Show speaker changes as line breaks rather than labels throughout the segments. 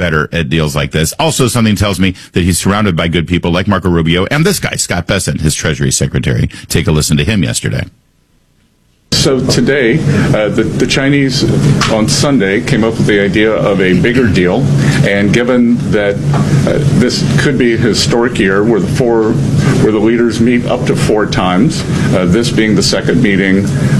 better at deals like this. Also, something tells me that he's surrounded by good people like Marco Rubio and this guy, Scott Bessent, his Treasury Secretary. Take a listen to him yesterday.
So today, the Chinese on Sunday came up with the idea of a bigger deal, and given that this could be a historic year where the leaders meet up to 4 times, this being the second meeting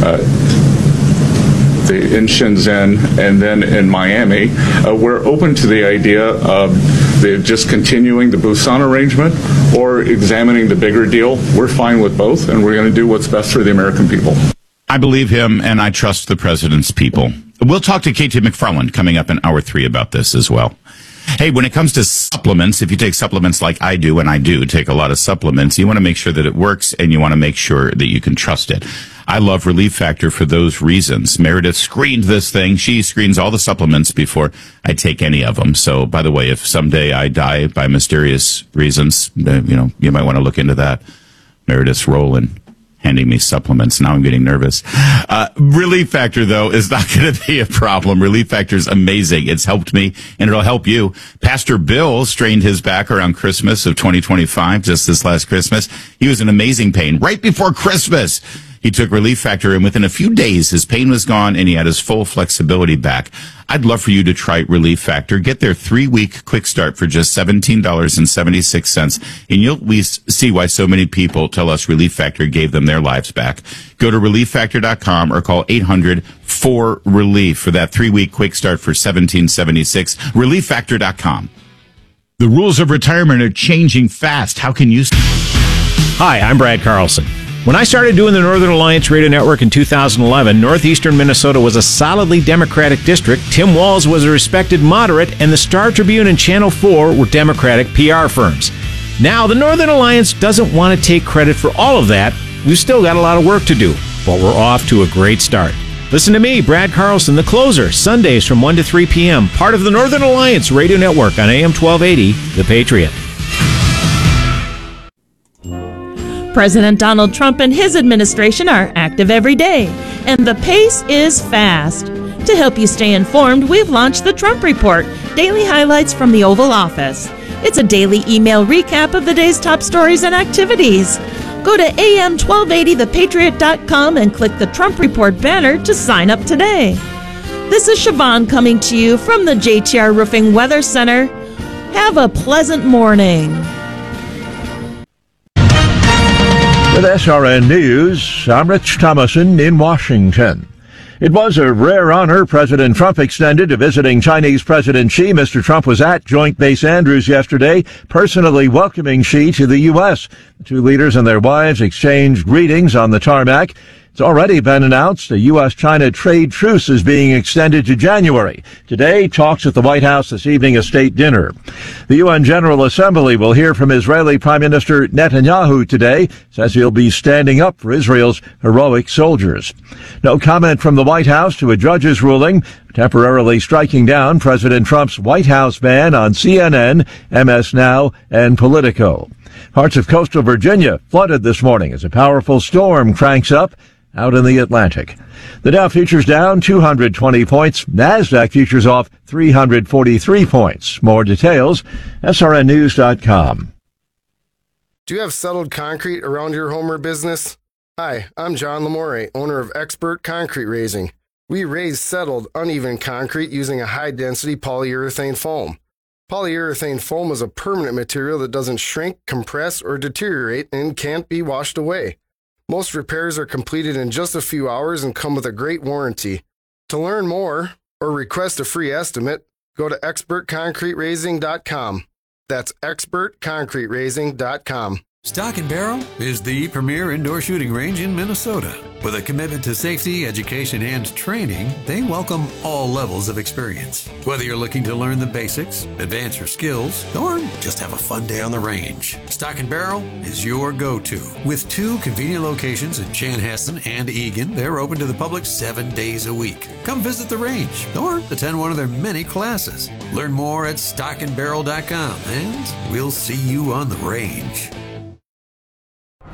in Shenzhen and then in Miami, we're open to the idea of just continuing the Busan arrangement or examining the bigger deal. We're fine with both, and we're going to do what's best for the American people.
I believe him, and I trust the president's people. We'll talk to Katie McFarland coming up in hour 3 about this as well. Hey, when it comes to supplements, if you take supplements like I do, and I do take a lot of supplements, you want to make sure that it works, and you want to make sure that you can trust it. I love Relief Factor for those reasons. Meredith screened this thing. She screens all the supplements before I take any of them. So, by the way, if someday I die by mysterious reasons, you might want to look into that. Meredith's role in handing me supplements. Now I'm getting nervous. Relief Factor, though, is not going to be a problem. Relief Factor is amazing. It's helped me, and it'll help you. Pastor Bill strained his back around Christmas of 2025, just this last Christmas. He was in amazing pain right before Christmas. He took Relief Factor, and within a few days, his pain was gone, and he had his full flexibility back. I'd love for you to try Relief Factor. Get their 3-week quick start for just $17.76, and you'll see why so many people tell us Relief Factor gave them their lives back. Go to ReliefFactor.com or call 800-4RELIEF for that 3-week quick start for $17.76. ReliefFactor.com. The rules of retirement are changing fast. How can you...
Hi, I'm Brad Carlson. When I started doing the Northern Alliance Radio Network in 2011, northeastern Minnesota was a solidly Democratic district. Tim Walz was a respected moderate, and the Star Tribune and Channel 4 were Democratic PR firms. Now, the Northern Alliance doesn't want to take credit for all of that. We've still got a lot of work to do, but we're off to a great start. Listen to me, Brad Carlson, the closer, Sundays from 1 to 3 p.m., part of the Northern Alliance Radio Network on AM 1280, The Patriot.
President Donald Trump and his administration are active every day, and the pace is fast. To help you stay informed, we've launched the Trump Report, daily highlights from the Oval Office. It's a daily email recap of the day's top stories and activities. Go to am1280thepatriot.com and click the Trump Report banner to sign up today. This is Siobhan coming to you from the JTR Roofing Weather Center. Have a pleasant morning.
With SRN News, I'm Rich Thomason in Washington. It was a rare honor President Trump extended to visiting Chinese President Xi. Mr. Trump was at Joint Base Andrews yesterday, personally welcoming Xi to the U.S. The two leaders and their wives exchanged greetings on the tarmac. It's already been announced a U.S.-China trade truce is being extended to January. Today, talks at the White House, this evening, a state dinner. The UN General Assembly will hear from Israeli Prime Minister Netanyahu today, says he'll be standing up for Israel's heroic soldiers. No comment from the White House to a judge's ruling, temporarily striking down President Trump's White House ban on CNN, MS Now, and Politico. Parts of coastal Virginia flooded this morning as a powerful storm cranks up out in the Atlantic. The Dow futures down 220 points. NASDAQ futures off 343 points. More details, srnnews.com.
Do you have settled concrete around your home or business? Hi, I'm John Lamore, owner of Expert Concrete Raising. We raise settled, uneven concrete using a high-density polyurethane foam. Polyurethane foam is a permanent material that doesn't shrink, compress, or deteriorate and can't be washed away. Most repairs are completed in just a few hours and come with a great warranty. To learn more or request a free estimate, go to expertconcreteraising.com. That's expertconcreteraising.com.
Stock and Barrel is the premier indoor shooting range in Minnesota. With a commitment to safety, education, and training, they welcome all levels of experience. Whether you're looking to learn the basics, advance your skills, or just have a fun day on the range, Stock and Barrel is your go-to. With 2 convenient locations in Chanhassen and Eagan, they're open to the public 7 days a week. Come visit the range or attend one of their many classes. Learn more at stockandbarrel.com, and we'll see you on the range.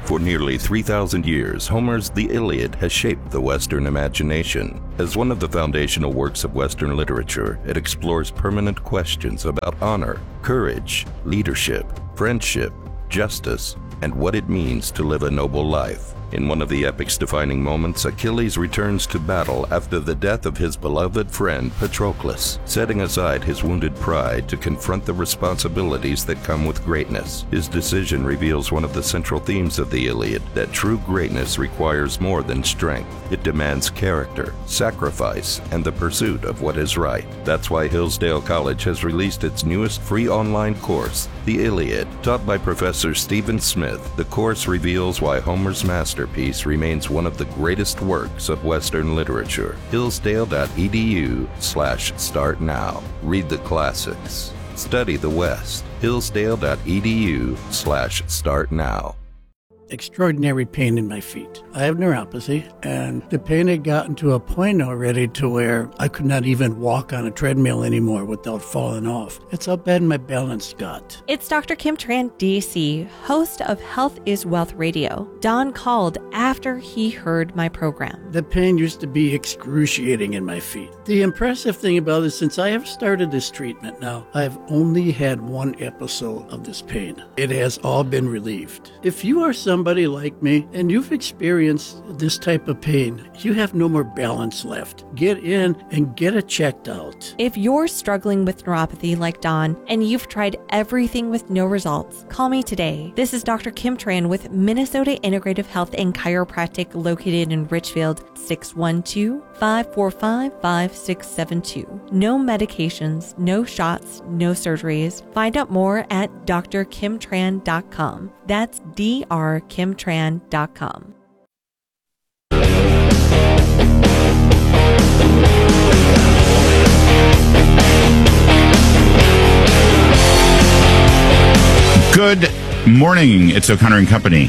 For nearly 3,000 years, Homer's The Iliad has shaped the Western imagination. As one of the foundational works of Western literature, it explores permanent questions about honor, courage, leadership, friendship, justice, and what it means to live a noble life. In one of the epic's defining moments, Achilles returns to battle after the death of his beloved friend Patroclus, setting aside his wounded pride to confront the responsibilities that come with greatness. His decision reveals one of the central themes of the Iliad, that true greatness requires more than strength. It demands character, sacrifice, and the pursuit of what is right. That's why Hillsdale College has released its newest free online course, The Iliad. Taught by Professor Stephen Smith, the course reveals why Homer's masterpiece remains one of the greatest works of Western literature. Hillsdale.edu/start now. Read the classics. Study the West. Hillsdale.edu/start now.
Extraordinary pain in my feet. I have neuropathy, and the pain had gotten to a point already to where I could not even walk on a treadmill anymore without falling off. That's how bad my balance got.
It's Dr. Kim Tran, DC, host of Health is Wealth Radio. Don called after he heard my program.
The pain used to be excruciating in my feet. The impressive thing about it, since I have started this treatment now, I've only had one episode of this pain. It has all been relieved. If you are somebody like me and you've experienced this type of pain, you have no more balance left. Get in and get it checked out.
If you're struggling with neuropathy like Don and you've tried everything with no results, call me today. This is Dr. Kim Tran with Minnesota Integrative Health and Chiropractic located in Richfield, 612-545-5672. No medications, no shots, no surgeries. Find out more at drkimtran.com. That's drkimtran.com.
Good morning. It's O'Connor and Company.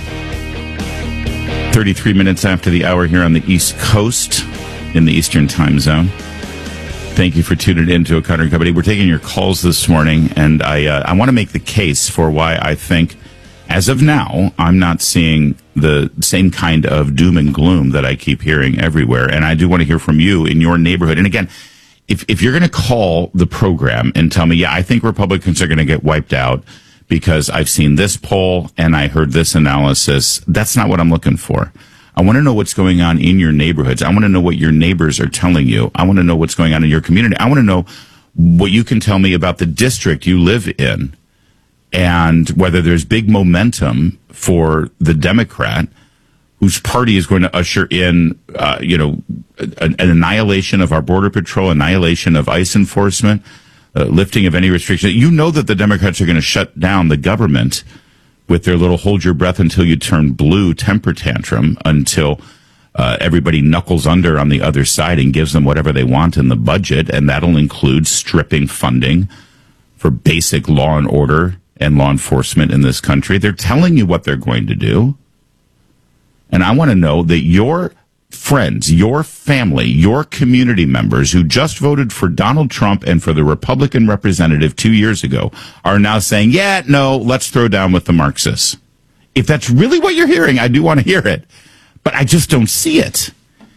33 minutes after the hour here on the East Coast in the Eastern Time Zone. Thank you for tuning in to O'Connor and Company. We're taking your calls this morning, and I want to make the case for why I think, as of now, I'm not seeing the same kind of doom and gloom that I keep hearing everywhere. And I do want to hear from you in your neighborhood. And again, if you're going to call the program and tell me, yeah, I think Republicans are going to get wiped out because I've seen this poll and I heard this analysis, that's not what I'm looking for. I want to know what's going on in your neighborhoods. I want to know what your neighbors are telling you. I want to know what's going on in your community. I want to know what you can tell me about the district you live in and whether there's big momentum for the Democrat whose party is going to usher in, an annihilation of our Border Patrol, annihilation of ICE enforcement, lifting of any restrictions. You know that the Democrats are going to shut down the government with their little hold your breath until you turn blue temper tantrum until everybody knuckles under on the other side and gives them whatever they want in the budget. And that'll include stripping funding for basic law and order and law enforcement in this country. They're telling you what they're going to do. And I want to know that your friends, your family, your community members who just voted for Donald Trump and for the Republican representative 2 years ago are now saying, yeah, no, let's throw down with the Marxists. If that's really what you're hearing, I do want to hear it. But I just don't see it.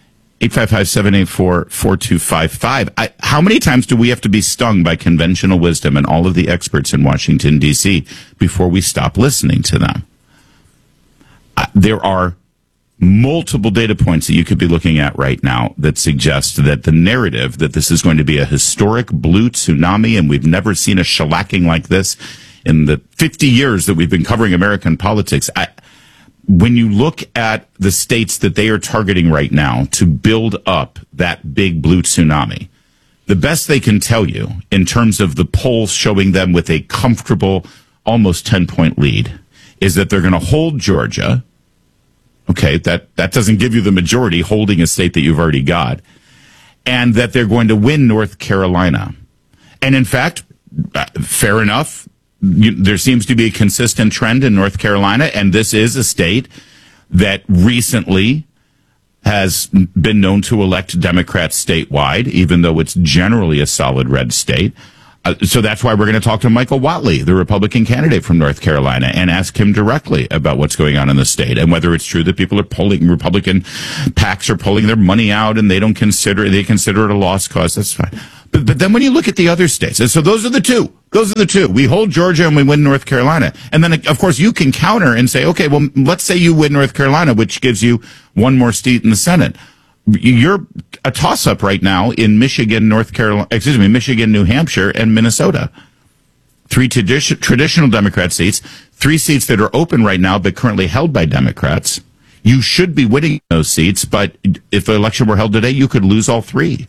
855-784-4255. How many times do we have to be stung by conventional wisdom and all of the experts in Washington, D.C. before we stop listening to them? There are multiple data points that you could be looking at right now that suggest that the narrative that this is going to be a historic blue tsunami and we've never seen a shellacking like this in the 50 years that we've been covering American politics. When you look at the states that they are targeting right now to build up that big blue tsunami, the best they can tell you in terms of the polls showing them with a comfortable, almost 10-point lead is that they're going to hold Georgia. Okay, that doesn't give you the majority holding a state that you've already got. And that they're going to win North Carolina. And in fact, fair enough, there seems to be a consistent trend in North Carolina, and this is a state that recently has been known to elect Democrats statewide, even though it's generally a solid red state. So that's why we're going to talk to Michael Whatley, the Republican candidate from North Carolina, and ask him directly about what's going on in the state and whether it's true that people are pulling, Republican PACs are pulling their money out and they consider it a lost cause. That's fine. But then when you look at the other states, and so those are the two. We hold Georgia and we win North Carolina. And then, of course, you can counter and say, okay, well, let's say you win North Carolina, which gives you one more seat in the Senate. You're a toss-up right now in Michigan, Michigan, New Hampshire, and Minnesota. 3 traditional Democrat seats, 3 seats that are open right now but currently held by Democrats. You should be winning those seats, but if the election were held today, you could lose all 3.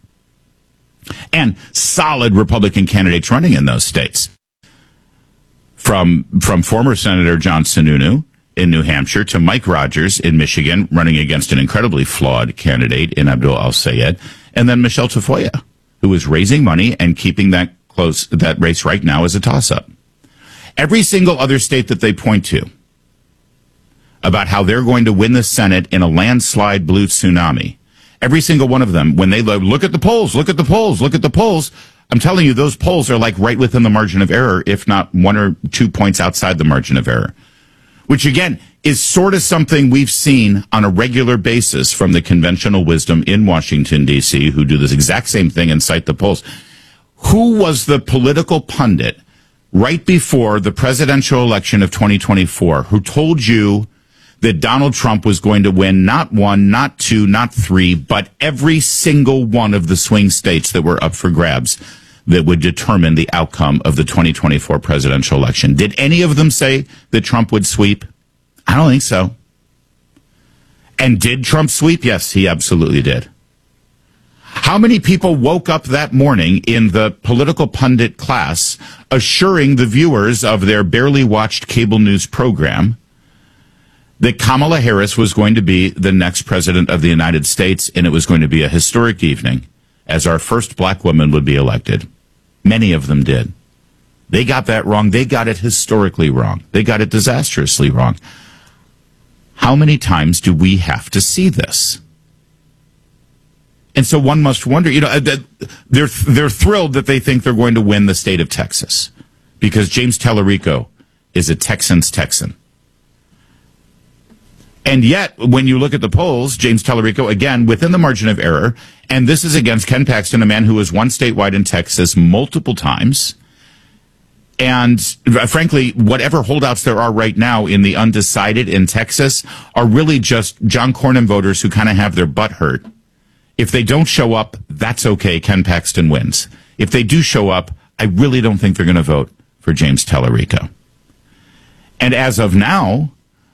And solid Republican candidates running in those states. From former Senator John Sununu in New Hampshire to Mike Rogers in Michigan, running against an incredibly flawed candidate in Abdul Al-Sayed, and then Michelle Tafoya, who is raising money and keeping that race right now as a toss-up. Every single other state that they point to about how they're going to win the Senate in a landslide blue tsunami, every single one of them, when they look at the polls, I'm telling you, those polls are like right within the margin of error, if not 1 or 2 points outside the margin of error. Which, again, is sort of something we've seen on a regular basis from the conventional wisdom in Washington, D.C., who do this exact same thing and cite the polls. Who was the political pundit right before the presidential election of 2024 who told you that Donald Trump was going to win not 1, not 2, not 3, but every single one of the swing states that were up for grabs that would determine the outcome of the 2024 presidential election? Did any of them say that Trump would sweep? I don't think so. And did Trump sweep? Yes, he absolutely did. How many people woke up that morning in the political pundit class assuring the viewers of their barely watched cable news program that Kamala Harris was going to be the next president of the United States and it was going to be a historic evening as our first black woman would be elected? Many of them did. They got that wrong. They got it historically wrong. They got it disastrously wrong. How many times do we have to see this? And so one must wonder, they're thrilled that they think they're going to win the state of Texas because James Tallarico is a Texan's Texan. And yet, when you look at the polls, James Tallarico, again, within the margin of error, and this is against Ken Paxton, a man who has won statewide in Texas multiple times. And frankly, whatever holdouts there are right now in the undecided in Texas are really just John Cornyn voters who kind of have their butt hurt. If they don't show up, that's okay. Ken Paxton wins. If they do show up, I really don't think they're going to vote for James Tallarico. And as of now,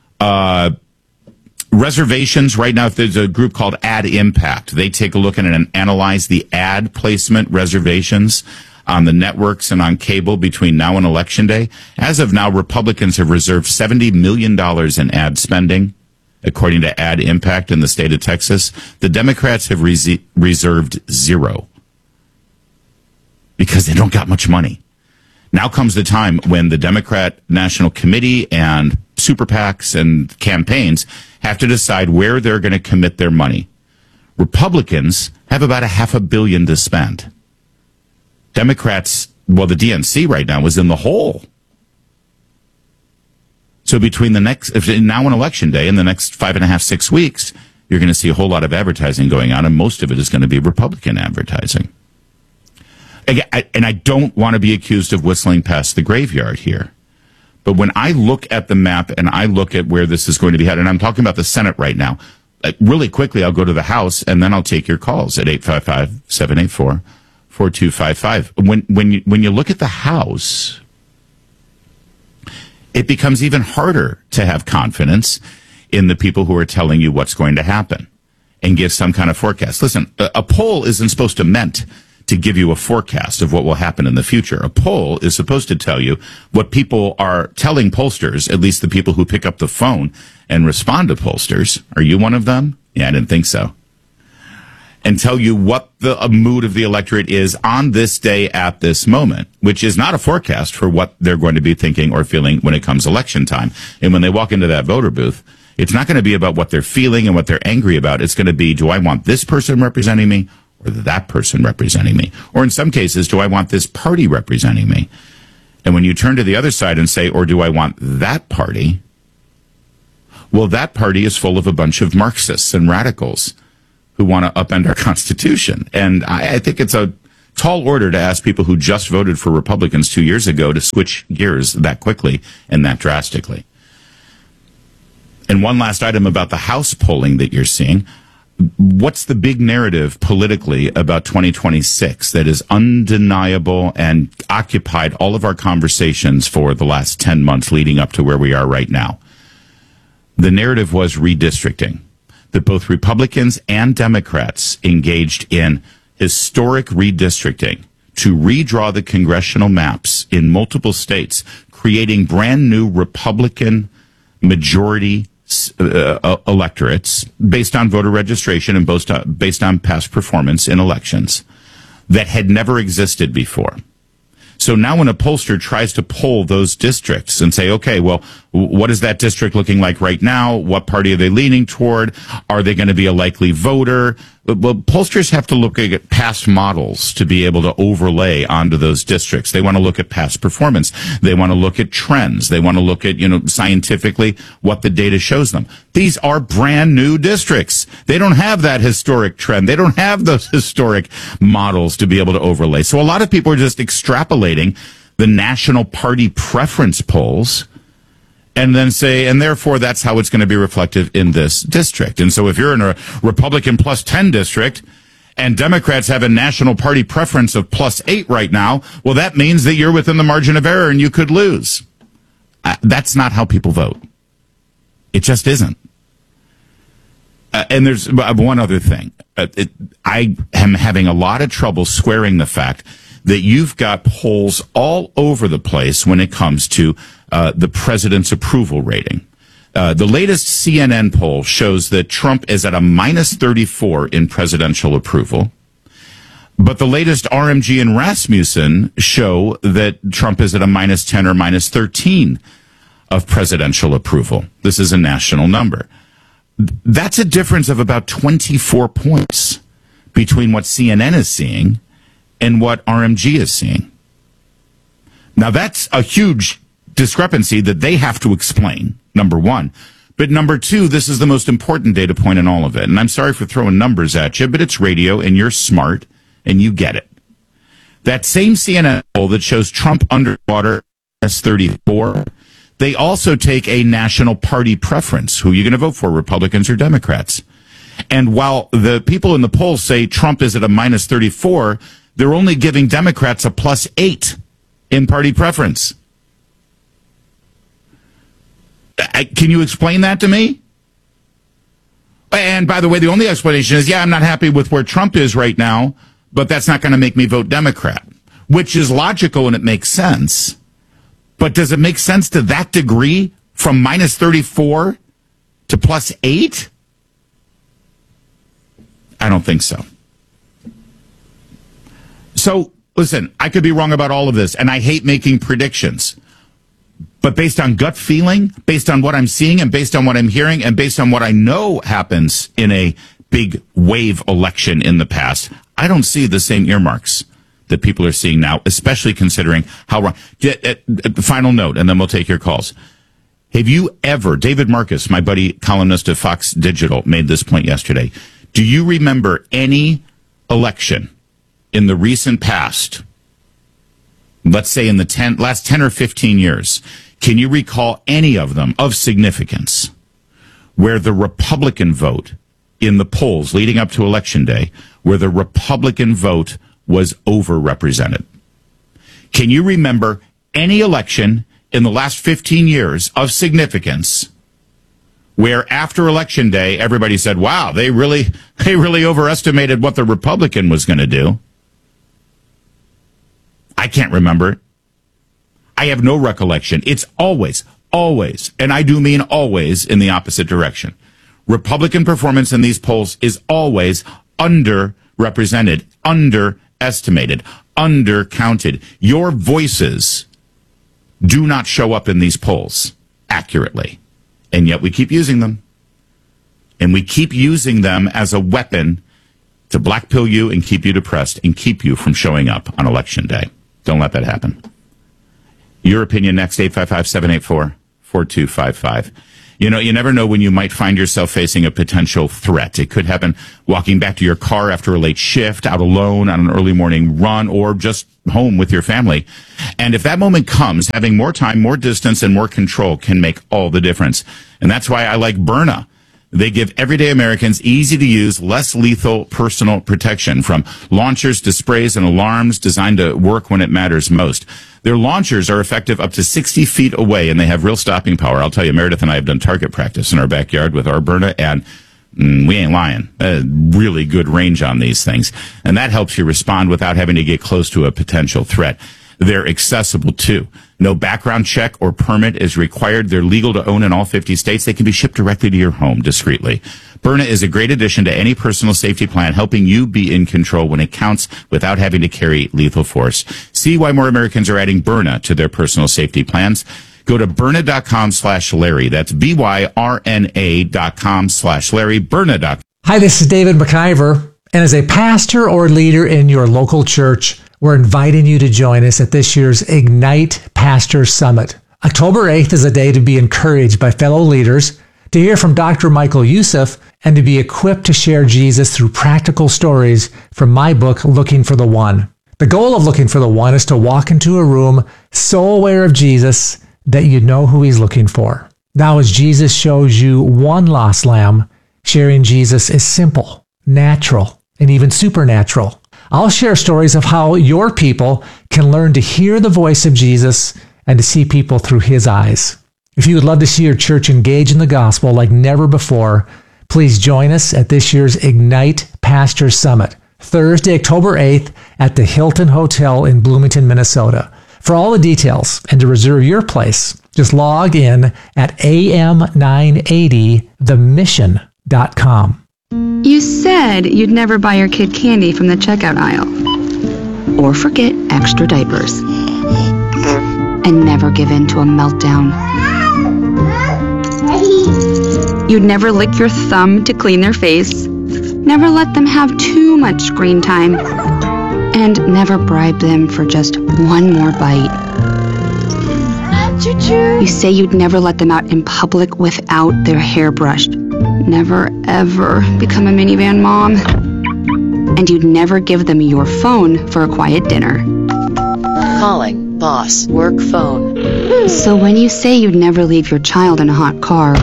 reservations right now, if there's a group called Ad Impact, they take a look at it and analyze the ad placement reservations on the networks and on cable between now and Election Day. As of now, Republicans have reserved $70 million in ad spending, according to Ad Impact in the state of Texas. The Democrats have reserved $0 because they don't got much money. Now comes the time when the Democrat National Committee and super PACs and campaigns have to decide where they're going to commit their money. Republicans have about $500 million to spend. Democrats, well, the DNC right now is in the hole. So between now and Election Day and the next 5.5, 6 weeks, you're going to see a whole lot of advertising going on, and most of it is going to be Republican advertising. And I don't want to be accused of whistling past the graveyard here. But when I look at the map and I look at where this is going to be headed, and I'm talking about the Senate right now, really quickly, I'll go to the House, and then I'll take your calls at 855-784-4255. When you look at the House, it becomes even harder to have confidence in the people who are telling you what's going to happen and give some kind of forecast. Listen, a poll isn't supposed to meant to give you a forecast of what will happen in the future. A poll is supposed to tell you what people are telling pollsters, at least the people who pick up the phone and respond to pollsters. Are you one of them? Yeah, I didn't think so. And tell you what the mood of the electorate is on this day at this moment, which is not a forecast for what they're going to be thinking or feeling when it comes election time. And when they walk into that voter booth, it's not going to be about what they're feeling and what they're angry about. It's going to be, do I want this person representing me or that person representing me? Or in some cases, do I want this party representing me? And when you turn to the other side and say, or do I want that party? Well, that party is full of a bunch of Marxists and radicals who want to upend our Constitution. And I think it's a tall order to ask people who just voted for Republicans 2 years ago to switch gears that quickly and that drastically. And one last item about the House polling that you're seeing. What's the big narrative politically about 2026 that is undeniable and occupied all of our conversations for the last 10 months leading up to where we are right now? The narrative was redistricting, that both Republicans and Democrats engaged in historic redistricting to redraw the congressional maps in multiple states, creating brand new Republican majority electorates based on voter registration and based on past performance in elections that had never existed before. So now when a pollster tries to poll those districts and say, okay, well, what is that district looking like right now? What party are they leaning toward? Are they going to be a likely voter? Well, pollsters have to look at past models to be able to overlay onto those districts. They want to look at past performance. They want to look at trends. They want to look at, scientifically what the data shows them. These are brand new districts. They don't have that historic trend. They don't have those historic models to be able to overlay. So a lot of people are just extrapolating the national party preference polls and then say, and therefore that's how it's going to be reflective in this district. And so if you're in a Republican plus 10 district and Democrats have a national party preference of plus 8 right now, well, that means that you're within the margin of error and you could lose. That's not how people vote. It just isn't. And there's one other thing. I am having a lot of trouble squaring the fact that you've got polls all over the place when it comes to the president's approval rating. The latest CNN poll shows that Trump is at a minus 34 in presidential approval. But the latest RMG and Rasmussen show that Trump is at a minus 10 or minus 13 of presidential approval. This is a national number. That's a difference of about 24 points between what CNN is seeing and what RMG is seeing. Now, that's a huge discrepancy that they have to explain, number one. But number two, this is the most important data point in all of it. And I'm sorry for throwing numbers at you, but it's radio and you're smart and you get it. That same CNN poll that shows Trump underwater as 34, they also take a national party preference. Who are you going to vote for, Republicans or Democrats? And while the people in the poll say Trump is at a minus 34, they're only giving Democrats a plus 8 in party preference. Can you explain that to me? And by the way, the only explanation is, I'm not happy with where Trump is right now, but that's not going to make me vote Democrat, which is logical and it makes sense. But does it make sense to that degree from minus 34 to plus 8? I don't think so. So, listen, I could be wrong about all of this, and I hate making predictions. But based on gut feeling, based on what I'm seeing, and based on what I'm hearing, and based on what I know happens in a big wave election in the past, I don't see the same earmarks that people are seeing now, especially considering how wrong. Final note, and then we'll take your calls. Have you ever, David Marcus, my buddy columnist of Fox Digital, made this point yesterday. Do you remember any election in the recent past, let's say in the last 10 or 15 years, can you recall any of them of significance where the Republican vote in the polls leading up to Election Day, where the Republican vote was overrepresented? Can you remember any election in the last 15 years of significance where after Election Day, everybody said, wow, they really overestimated what the Republican was going to do? I can't remember it. I have no recollection. It's always, and I do mean always, in the opposite direction. Republican performance in these polls is always underrepresented, underestimated, undercounted. Your voices do not show up in these polls accurately, and yet we keep using them. And we keep using them as a weapon to blackpill you and keep you depressed and keep you from showing up on Election Day. Don't let that happen. Your opinion next, 855-784-4255. You know, you never know when you might find yourself facing a potential threat. It could happen walking back to your car after a late shift, out alone on an early morning run, or just home with your family. And if that moment comes, having more time, more distance, and more control can make all the difference. And that's why I like Byrna. They give everyday Americans easy-to-use, less lethal personal protection, from launchers to sprays and alarms designed to work when it matters most. Their launchers are effective up to 60 feet away, and they have real stopping power. I'll tell you, Meredith and I have done target practice in our backyard with our Byrna, and we ain't lying. Really good range on these things. And that helps you respond without having to get close to a potential threat. They're accessible, too. No background check or permit is required. They're legal to own in all 50 states. They can be shipped directly to your home discreetly. Byrna is a great addition to any personal safety plan, helping you be in control when it counts without having to carry lethal force. See why more Americans are adding Byrna to their personal safety plans. Go to Byrna.com/Larry. That's BYRNA.com/Larry. Byrna.com.
Hi, this is David McIver. And as a pastor or leader in your local church, we're inviting you to join us at this year's Ignite Pastor Summit. October 8th is a day to be encouraged by fellow leaders, to hear from Dr. Michael Youssef, and to be equipped to share Jesus through practical stories from my book, Looking for the One. The goal of Looking for the One is to walk into a room so aware of Jesus that you know who he's looking for. Now, as Jesus shows you one lost lamb, sharing Jesus is simple, natural, and even supernatural. I'll share stories of how your people can learn to hear the voice of Jesus and to see people through his eyes. If you would love to see your church engage in the gospel like never before, please join us at this year's Ignite Pastor Summit, Thursday, October 8th at the Hilton Hotel in Bloomington, Minnesota. For all the details and to reserve your place, just log in at am980themission.com.
You said you'd never buy your kid candy from the checkout aisle. Or forget extra diapers. And never give in to a meltdown. You'd never lick your thumb to clean their face. Never let them have too much screen time. And never bribe them for just one more bite. You say you'd never let them out in public without their hair brushed. Never, ever become a minivan mom. And you'd never give them your phone for a quiet dinner.
Calling, boss, work phone.
So when you say you'd never leave your child in a hot car,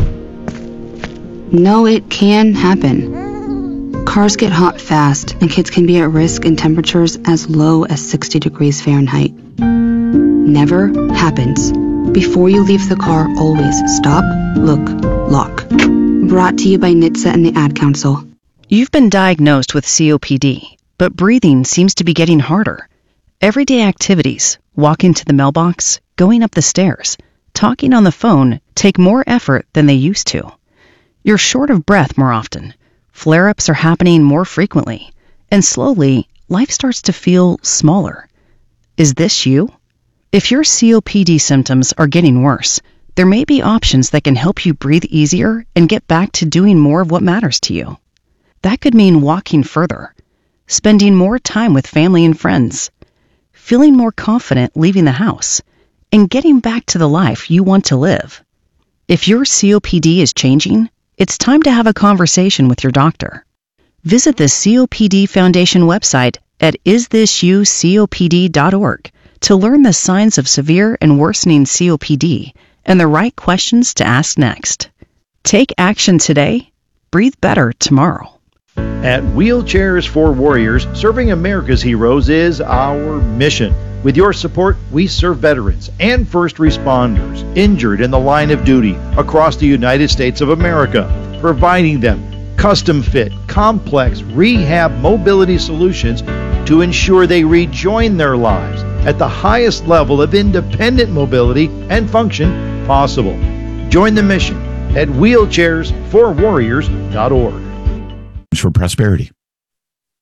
no, it can happen. Cars get hot fast, and kids can be at risk in temperatures as low as 60 degrees Fahrenheit. Never happens. Before you leave the car, always stop, look, lock. Brought to you by NHTSA and the Ad Council.
You've been diagnosed with COPD, but breathing seems to be getting harder. Everyday activities, walking to the mailbox, going up the stairs, talking on the phone take more effort than they used to. You're short of breath more often. Flare-ups are happening more frequently. And slowly, life starts to feel smaller. Is this you? If your COPD symptoms are getting worse, there may be options that can help you breathe easier and get back to doing more of what matters to you. That could mean walking further, spending more time with family and friends, feeling more confident leaving the house, and getting back to the life you want to live. If your COPD is changing, it's time to have a conversation with your doctor. Visit the COPD Foundation website at isthisyoucopd.org to learn the signs of severe and worsening COPD and the right questions to ask next. Take action today. Breathe better tomorrow.
At Wheelchairs for Warriors, serving America's heroes is our mission. With your support, we serve veterans and first responders injured in the line of duty across the United States of America, providing them custom-fit, complex rehab mobility solutions to ensure they rejoin their lives at the highest level of independent mobility and function possible. Join the mission at wheelchairsforwarriors.org.
For prosperity.